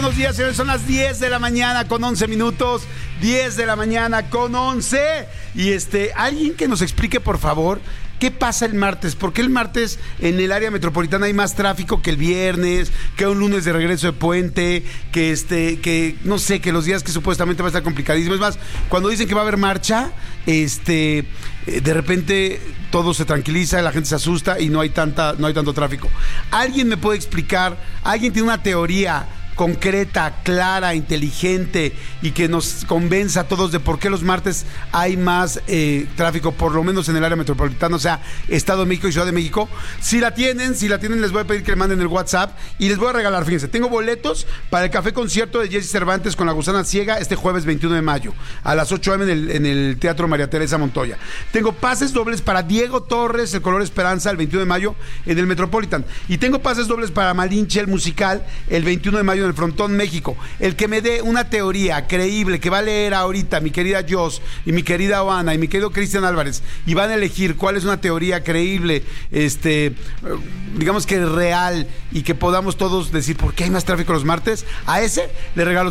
buenos días, señores. Son las 10 de la mañana con 11 minutos. 10 de la mañana con 11. Y alguien que nos explique, por favor, ¿qué pasa el martes? ¿Por qué el martes en el área metropolitana hay más tráfico que el viernes, que un lunes de regreso de puente, que no sé, que los días que supuestamente va a estar complicadísimo? Es más, cuando dicen que va a haber marcha, de repente todo se tranquiliza, la gente se asusta y no hay tanto tráfico. ¿Alguien me puede explicar? ¿Alguien tiene una teoría concreta, clara, inteligente y que nos convenza a todos de por qué los martes hay más tráfico, por lo menos en el área metropolitana, o sea, Estado de México y Ciudad de México? Si la tienen, les voy a pedir que le manden el WhatsApp y les voy a regalar, fíjense, tengo boletos para el café concierto de Jesse Cervantes con La Gusana Ciega este jueves 21 de mayo a las 8 a.m. en el Teatro María Teresa Montoya. Tengo pases dobles para Diego Torres, El Color Esperanza, el 21 de mayo en el Metropolitan. Y tengo pases dobles para Malinche, el musical, el 21 de mayo en el Frontón México. El que me dé una teoría creíble que va a leer ahorita mi querida Jos y mi querida Oana y mi querido Cristian Álvarez y van a elegir cuál es una teoría creíble, digamos que real y que podamos todos decir por qué hay más tráfico los martes, a ese le regalo